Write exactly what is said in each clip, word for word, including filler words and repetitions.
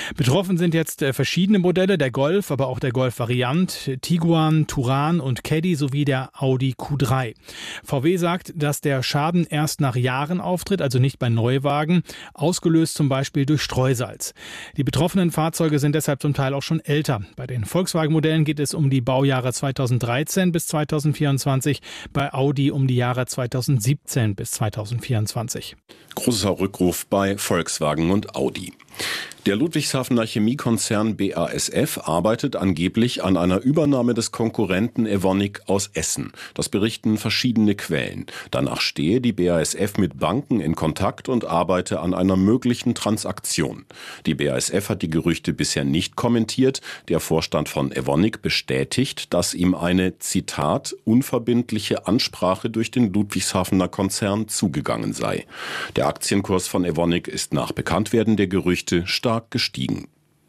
Betroffen sind jetzt verschiedene Modelle, der Golf, aber auch der Golf-Variant, Tiguan, Touran und Caddy sowie der Audi Q drei. V W sagt, dass der Schaden erst nach Jahren auftritt, also nicht bei Neuwagen, ausgelöst zum Beispiel durch Streusalz. Die betroffenen Fahrzeuge sind deshalb zum Teil auch schon älter. Bei den Volkswagen-Modellen geht es um die Baujahre zweitausenddreizehn bis zweitausendvierundzwanzig, bei Audi um die Jahre zweitausendsiebzehn bis zweitausendvierundzwanzig. Großer Rückruf bei Volkswagen und Audi. Der Ludwigshafener Chemiekonzern B A S F arbeitet angeblich an einer Übernahme des Konkurrenten Evonik aus Essen. Das berichten verschiedene Quellen. Danach stehe die B A S F mit Banken in Kontakt und arbeite an einer möglichen Transaktion. Die B A S F hat die Gerüchte bisher nicht kommentiert. Der Vorstand von Evonik bestätigt, dass ihm eine, Zitat, unverbindliche Ansprache durch den Ludwigshafener Konzern zugegangen sei. Der Aktienkurs von Evonik ist nach Bekanntwerden der Gerüchte stark gestiegen.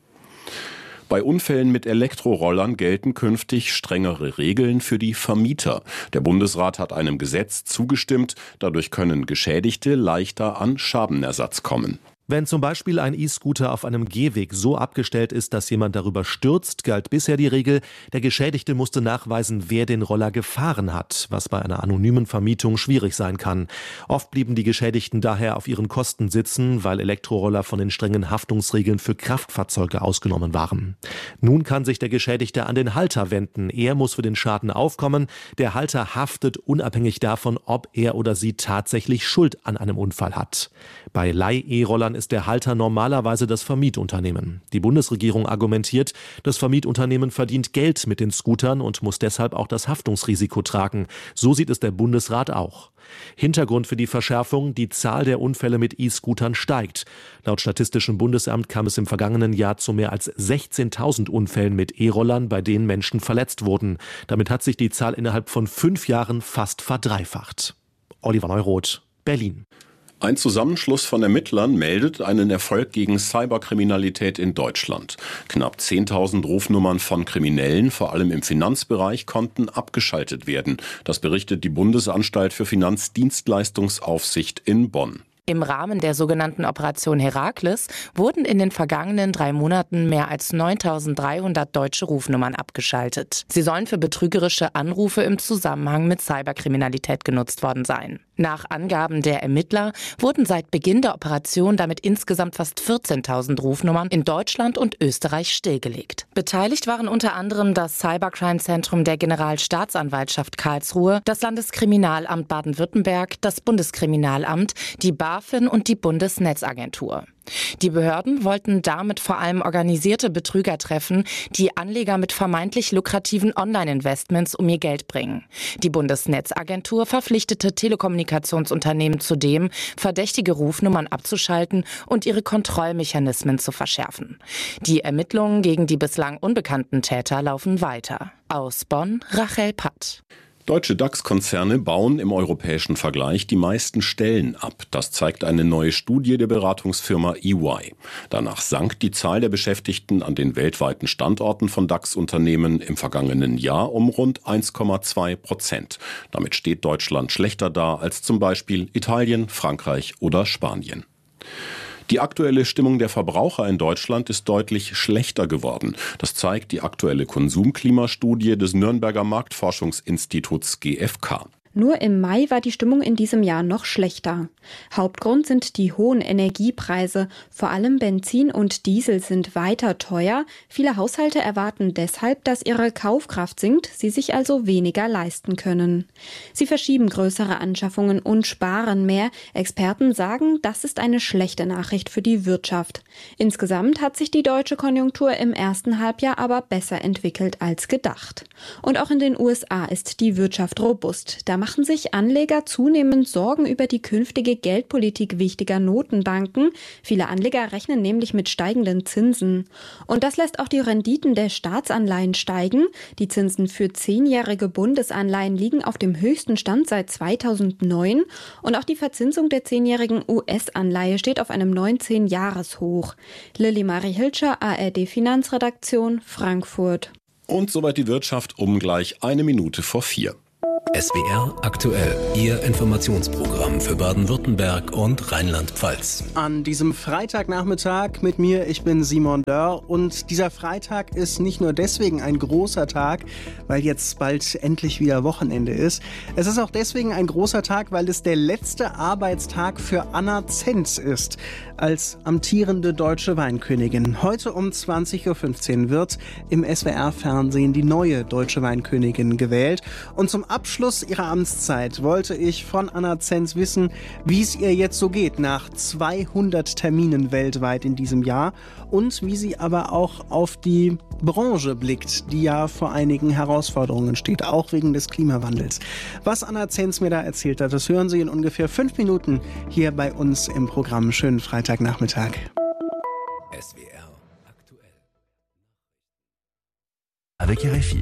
Bei Unfällen mit Elektrorollern gelten künftig strengere Regeln für die Vermieter. Der Bundesrat hat einem Gesetz zugestimmt. Dadurch können Geschädigte leichter an Schadenersatz kommen. Wenn zum Beispiel ein E-Scooter auf einem Gehweg so abgestellt ist, dass jemand darüber stürzt, galt bisher die Regel, der Geschädigte musste nachweisen, wer den Roller gefahren hat, was bei einer anonymen Vermietung schwierig sein kann. Oft blieben die Geschädigten daher auf ihren Kosten sitzen, weil Elektroroller von den strengen Haftungsregeln für Kraftfahrzeuge ausgenommen waren. Nun kann sich der Geschädigte an den Halter wenden. Er muss für den Schaden aufkommen. Der Halter haftet unabhängig davon, ob er oder sie tatsächlich Schuld an einem Unfall hat. Bei Leih-E-Rollern ist der Halter normalerweise das Vermietunternehmen. Die Bundesregierung argumentiert, das Vermietunternehmen verdient Geld mit den Scootern und muss deshalb auch das Haftungsrisiko tragen. So sieht es der Bundesrat auch. Hintergrund für die Verschärfung: die Zahl der Unfälle mit E-Scootern steigt. Laut Statistischem Bundesamt kam es im vergangenen Jahr zu mehr als sechzehntausend Unfällen mit E-Rollern, bei denen Menschen verletzt wurden. Damit hat sich die Zahl innerhalb von fünf Jahren fast verdreifacht. Oliver Neuroth, Berlin. Ein Zusammenschluss von Ermittlern meldet einen Erfolg gegen Cyberkriminalität in Deutschland. Knapp zehntausend Rufnummern von Kriminellen, vor allem im Finanzbereich, konnten abgeschaltet werden. Das berichtet die Bundesanstalt für Finanzdienstleistungsaufsicht in Bonn. Im Rahmen der sogenannten Operation Herakles wurden in den vergangenen drei Monaten mehr als neuntausenddreihundert deutsche Rufnummern abgeschaltet. Sie sollen für betrügerische Anrufe im Zusammenhang mit Cyberkriminalität genutzt worden sein. Nach Angaben der Ermittler wurden seit Beginn der Operation damit insgesamt fast vierzehntausend Rufnummern in Deutschland und Österreich stillgelegt. Beteiligt waren unter anderem das Cybercrime-Zentrum der Generalstaatsanwaltschaft Karlsruhe, das Landeskriminalamt Baden-Württemberg, das Bundeskriminalamt, die BaFin und die Bundesnetzagentur. Die Behörden wollten damit vor allem organisierte Betrüger treffen, die Anleger mit vermeintlich lukrativen Online-Investments um ihr Geld bringen. Die Bundesnetzagentur verpflichtete Telekommunikationsunternehmen zudem, verdächtige Rufnummern abzuschalten und ihre Kontrollmechanismen zu verschärfen. Die Ermittlungen gegen die bislang unbekannten Täter laufen weiter. Aus Bonn, Rachel Patt. Deutsche DAX-Konzerne bauen im europäischen Vergleich die meisten Stellen ab. Das zeigt eine neue Studie der Beratungsfirma E Y. Danach sank die Zahl der Beschäftigten an den weltweiten Standorten von DAX-Unternehmen im vergangenen Jahr um rund eins Komma zwei Prozent. Damit steht Deutschland schlechter da als zum Beispiel Italien, Frankreich oder Spanien. Die aktuelle Stimmung der Verbraucher in Deutschland ist deutlich schlechter geworden. Das zeigt die aktuelle Konsumklimastudie des Nürnberger Marktforschungsinstituts G F K. Nur im Mai war die Stimmung in diesem Jahr noch schlechter. Hauptgrund sind die hohen Energiepreise. Vor allem Benzin und Diesel sind weiter teuer. Viele Haushalte erwarten deshalb, dass ihre Kaufkraft sinkt, sie sich also weniger leisten können. Sie verschieben größere Anschaffungen und sparen mehr. Experten sagen, das ist eine schlechte Nachricht für die Wirtschaft. Insgesamt hat sich die deutsche Konjunktur im ersten Halbjahr aber besser entwickelt als gedacht. Und auch in den U S A ist die Wirtschaft robust. Da machen sich Anleger zunehmend Sorgen über die künftige Geldpolitik wichtiger Notenbanken. Viele Anleger rechnen nämlich mit steigenden Zinsen. Und das lässt auch die Renditen der Staatsanleihen steigen. Die Zinsen für zehnjährige Bundesanleihen liegen auf dem höchsten Stand seit zweitausendneun. Und auch die Verzinsung der zehnjährigen U S-Anleihe steht auf einem neuen zehn-Jahres-Hoch. Lilly Marie Hilscher, A R D Finanzredaktion, Frankfurt. Und soweit die Wirtschaft um gleich eine Minute vor vier. S W R aktuell, Ihr Informationsprogramm für Baden-Württemberg und Rheinland-Pfalz. An diesem Freitagnachmittag mit mir, ich bin Simon Dörr, und dieser Freitag ist nicht nur deswegen ein großer Tag, weil jetzt bald endlich wieder Wochenende ist. Es ist auch deswegen ein großer Tag, weil es der letzte Arbeitstag für Anna Zenz ist, als amtierende deutsche Weinkönigin. Heute um zwanzig Uhr fünfzehn wird im S W R-Fernsehen die neue deutsche Weinkönigin gewählt. Und zum Abschluss ihrer Amtszeit wollte ich von Anna Zenz wissen, wie es ihr jetzt so geht nach zweihundert Terminen weltweit in diesem Jahr und wie sie aber auch auf die Branche blickt, die ja vor einigen Herausforderungen steht, auch wegen des Klimawandels. Was Anna Zenz mir da erzählt hat, das hören Sie in ungefähr fünf Minuten hier bei uns im Programm. Schönen Freitagnachmittag. S W R aktuell. Avec R F I.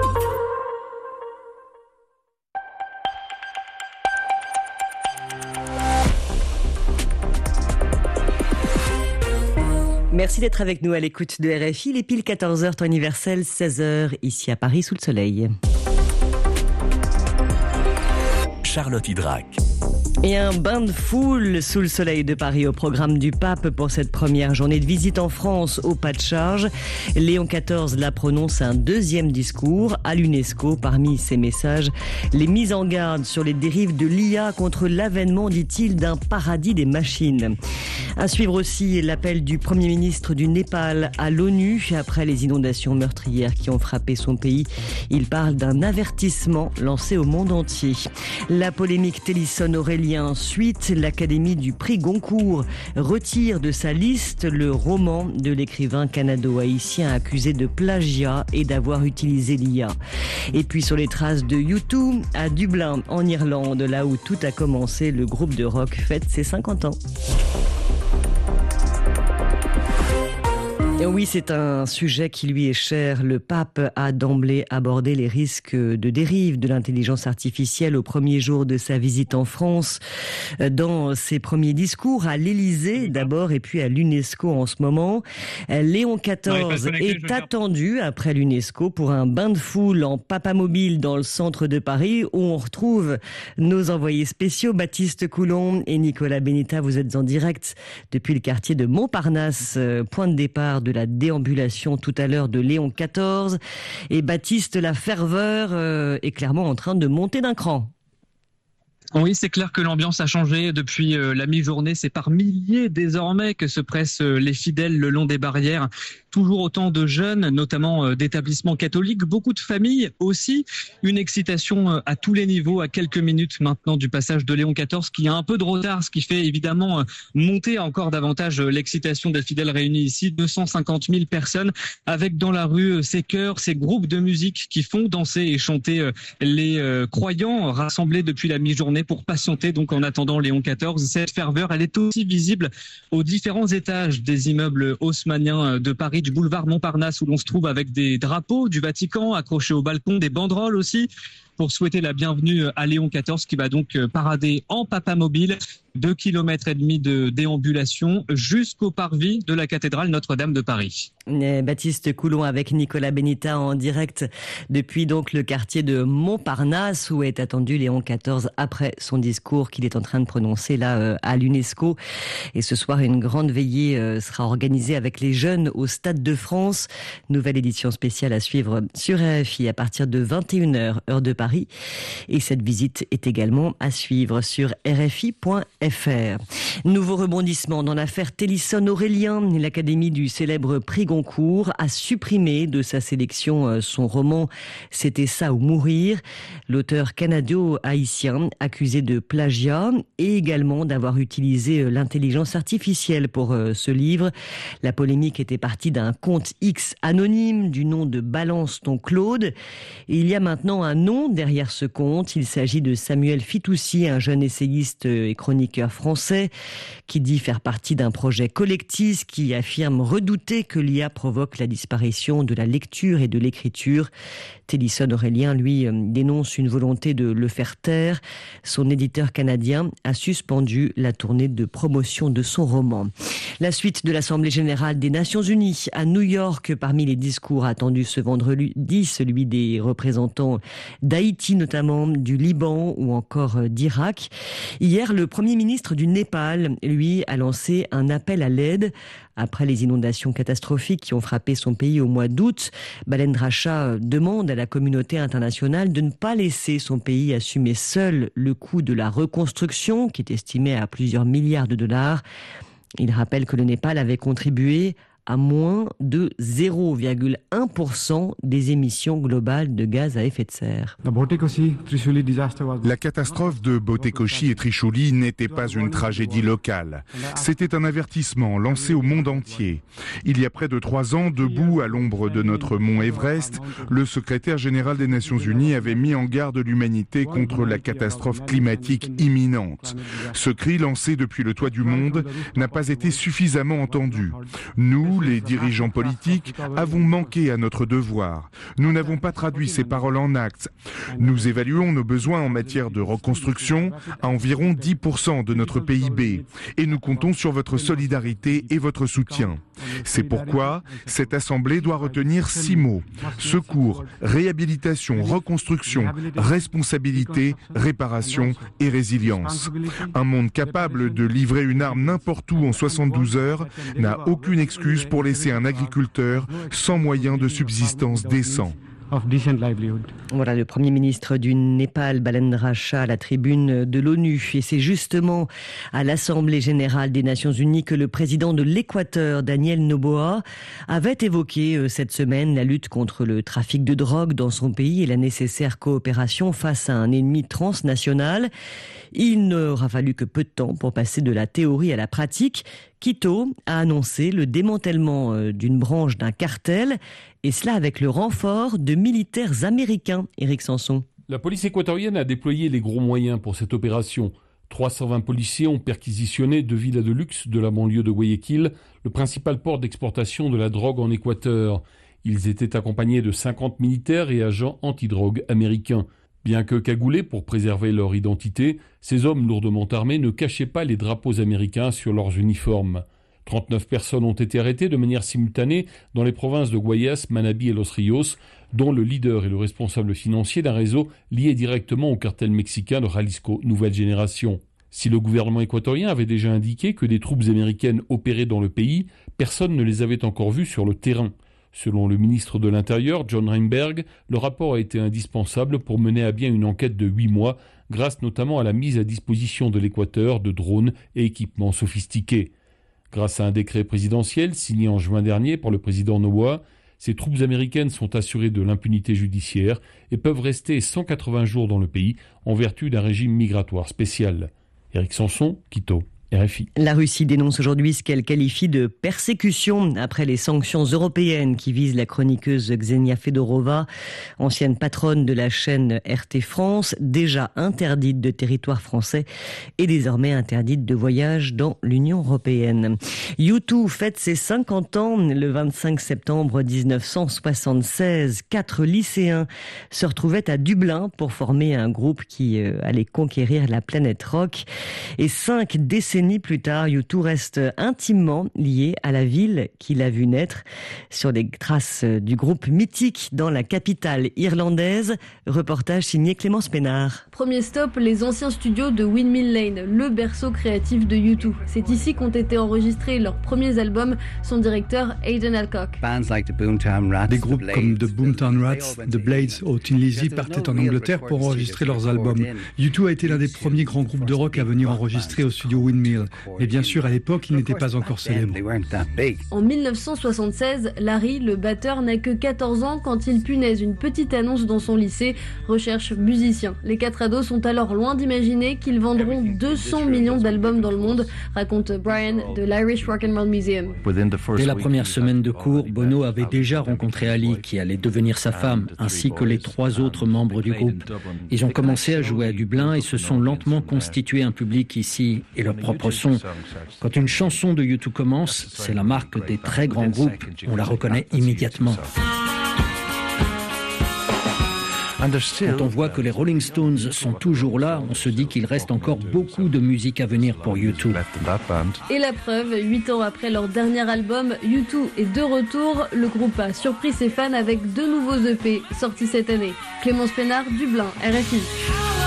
Merci d'être avec nous à l'écoute de R F I. Il est pile quatorze heures, temps universel, seize heures, ici à Paris, sous le soleil. Charlotte Hydrac. Et un bain de foule sous le soleil de Paris au programme du pape pour cette première journée de visite en France au pas de charge. Léon quatorze la prononce un deuxième discours à l'UNESCO. Parmi ses messages, les mises en garde sur les dérives de l'I A contre l'avènement, dit-il, d'un paradis des machines. À suivre aussi l'appel du Premier ministre du Népal à l'ONU après les inondations meurtrières qui ont frappé son pays. Il parle d'un avertissement lancé au monde entier. La polémique Télisson-Aurélien. Ensuite, l'Académie du prix Goncourt retire de sa liste le roman de l'écrivain canado-haïtien accusé de plagiat et d'avoir utilisé l'I A. Et puis sur les traces de U deux à Dublin, en Irlande, là où tout a commencé, le groupe de rock fête ses cinquante ans. Et oui, c'est un sujet qui lui est cher. Le pape a d'emblée abordé les risques de dérive de l'intelligence artificielle au premier jour de sa visite en France. Dans ses premiers discours à l'Élysée d'abord et puis à l'UNESCO en ce moment. Léon quatorze est attendu après l'UNESCO pour un bain de foule en papamobile dans le centre de Paris où on retrouve nos envoyés spéciaux Baptiste Coulon et Nicolas Benita. Vous êtes en direct depuis le quartier de Montparnasse, point de départ de la déambulation tout à l'heure de Léon quatorze. Et Baptiste, la ferveur euh, est clairement en train de monter d'un cran. Oui, c'est clair que l'ambiance a changé depuis euh, la mi-journée. C'est par milliers désormais que se pressent euh, les fidèles le long des barrières. Toujours autant de jeunes, notamment euh, d'établissements catholiques, beaucoup de familles aussi. Une excitation euh, à tous les niveaux, à quelques minutes maintenant du passage de Léon quatorze, qui a un peu de retard, ce qui fait évidemment euh, monter encore davantage euh, l'excitation des fidèles réunis ici. deux cent cinquante mille personnes, avec dans la rue euh, ces chœurs, ces groupes de musique qui font danser et chanter euh, les euh, croyants rassemblés depuis la mi-journée pour patienter donc en attendant Léon quatorze. Cette ferveur, elle est aussi visible aux différents étages des immeubles haussmanniens de Paris, du boulevard Montparnasse où l'on se trouve avec des drapeaux du Vatican accrochés au balcon, des banderoles aussi pour souhaiter la bienvenue à Léon quatorze qui va donc parader en papamobile. Deux kilomètres et demi de déambulation jusqu'au parvis de la cathédrale Notre-Dame de Paris. Baptiste Coulon avec Nicolas Benita en direct depuis donc le quartier de Montparnasse où est attendu Léon quatorze après son discours qu'il est en train de prononcer là euh, à l'UNESCO. Et ce soir, une grande veillée euh, sera organisée avec les jeunes au Stade de France. Nouvelle édition spéciale à suivre sur R F I à partir de vingt et une heures, heure de Paris. Et cette visite est également à suivre sur r f i point f r. Nouveau rebondissement dans l'affaire Télisson-Aurélien. L'Académie du célèbre prix Goncourt a supprimé de sa sélection son roman « C'était ça ou mourir ». L'auteur canado-haïtien accusé de plagiat et également d'avoir utilisé l'intelligence artificielle pour ce livre. La polémique était partie d'un compte X anonyme du nom de Balance ton Claude. Et il y a maintenant un nom derrière ce compte. Il s'agit de Samuel Fitoussi, un jeune essayiste et chroniqueur français qui dit faire partie d'un projet collectif qui affirme redouter que l'I A provoque la disparition de la lecture et de l'écriture. Télisson-Aurélien, lui, dénonce une volonté de le faire taire. Son éditeur canadien a suspendu la tournée de promotion de son roman. La suite de l'Assemblée générale des Nations Unies à New York, parmi les discours attendus ce vendredi, celui des représentants d'Haïti. d'Haïti notamment, du Liban ou encore d'Irak. Hier, le Premier ministre du Népal, lui, a lancé un appel à l'aide. Après les inondations catastrophiques qui ont frappé son pays au mois d'août, Balendra Shah demande à la communauté internationale de ne pas laisser son pays assumer seul le coût de la reconstruction, qui est estimé à plusieurs milliards de dollars. Il rappelle que le Népal avait contribué à moins de zéro virgule un pour cent des émissions globales de gaz à effet de serre. La catastrophe de Botekoshi et Trishuli n'était pas une tragédie locale. C'était un avertissement lancé au monde entier. Il y a près de trois ans, debout à l'ombre de notre mont Everest, le secrétaire général des Nations Unies avait mis en garde l'humanité contre la catastrophe climatique imminente. Ce cri lancé depuis le toit du monde n'a pas été suffisamment entendu. Nous, les dirigeants politiques, avons manqué à notre devoir. Nous n'avons pas traduit ces paroles en actes. Nous évaluons nos besoins en matière de reconstruction à environ dix pour cent de notre P I B et nous comptons sur votre solidarité et votre soutien. C'est pourquoi cette Assemblée doit retenir six mots: secours, réhabilitation, reconstruction, responsabilité, réparation et résilience. Un monde capable de livrer une arme n'importe où en soixante-douze heures n'a aucune excuse pour laisser un agriculteur sans moyen de subsistance décent. Voilà le Premier ministre du Népal, Balendra Shah, à la tribune de l'ONU. Et c'est justement à l'Assemblée générale des Nations unies que le président de l'Équateur, Daniel Noboa, avait évoqué cette semaine la lutte contre le trafic de drogue dans son pays et la nécessaire coopération face à un ennemi transnational. Il n'aura fallu que peu de temps pour passer de la théorie à la pratique. Quito a annoncé le démantèlement d'une branche d'un cartel, et cela avec le renfort de militaires américains. Éric Sanson. La police équatorienne a déployé les gros moyens pour cette opération. trois cent vingt policiers ont perquisitionné deux villas de luxe de la banlieue de Guayaquil, le principal port d'exportation de la drogue en Équateur. Ils étaient accompagnés de cinquante militaires et agents antidrogue américains. Bien que cagoulés pour préserver leur identité, ces hommes lourdement armés ne cachaient pas les drapeaux américains sur leurs uniformes. trente-neuf personnes ont été arrêtées de manière simultanée dans les provinces de Guayas, Manabí et Los Ríos, dont le leader et le responsable financier d'un réseau lié directement au cartel mexicain de Jalisco Nouvelle Génération. Si le gouvernement équatorien avait déjà indiqué que des troupes américaines opéraient dans le pays, personne ne les avait encore vues sur le terrain. Selon le ministre de l'Intérieur, John Reinberg, le rapport a été indispensable pour mener à bien une enquête de huit mois, grâce notamment à la mise à disposition de l'Équateur de drones et équipements sophistiqués. Grâce à un décret présidentiel signé en juin dernier par le président Noboa, ces troupes américaines sont assurées de l'impunité judiciaire et peuvent rester cent quatre-vingts jours dans le pays en vertu d'un régime migratoire spécial. Éric Sanson, Quito. R F I. La Russie dénonce aujourd'hui ce qu'elle qualifie de persécution après les sanctions européennes qui visent la chroniqueuse Ksenia Fedorova, ancienne patronne de la chaîne R T France, déjà interdite de territoire français et désormais interdite de voyage dans l'Union européenne. U deux fête ses cinquante ans le vingt-cinq septembre dix-neuf cent soixante-seize. Quatre lycéens se retrouvaient à Dublin pour former un groupe qui allait conquérir la planète rock. Et cinq décennies plus tard, U deux reste intimement lié à la ville qui l'a vu naître. Sur les traces du groupe mythique dans la capitale irlandaise, reportage signé Clémence Pénard. Premier stop, les anciens studios de Windmill Lane, le berceau créatif de U deux. C'est ici qu'ont été enregistrés leurs premiers albums, son directeur Aidan Alcock. Des groupes comme The Boomtown Rats, The Blades ou Tin Lizzy partaient en Angleterre pour enregistrer leurs albums. U deux a été l'un des premiers grands groupes de rock à venir enregistrer au studio Windmill. Mais bien sûr, à l'époque, il n'était pas encore célèbre. En mille neuf cent soixante-seize, Larry, le batteur, n'a que quatorze ans quand il punaise une petite annonce dans son lycée, recherche musicien. Les quatre ados sont alors loin d'imaginer qu'ils vendront deux cents millions d'albums dans le monde, raconte Brian de l'Irish Rock and Roll Museum. Dès la première semaine de cours, Bono avait déjà rencontré Ali, qui allait devenir sa femme, ainsi que les trois autres membres du groupe. Ils ont commencé à jouer à Dublin et se sont lentement constitués un public ici et leur propre son. Quand une chanson de U deux commence, c'est la marque des très grands groupes. On la reconnaît immédiatement. Quand on voit que les Rolling Stones sont toujours là, on se dit qu'il reste encore beaucoup de musique à venir pour U deux. Et la preuve, huit ans après leur dernier album, U deux est de retour. Le groupe a surpris ses fans avec deux nouveaux E P sortis cette année. Clémence Pénard, Dublin, R F I.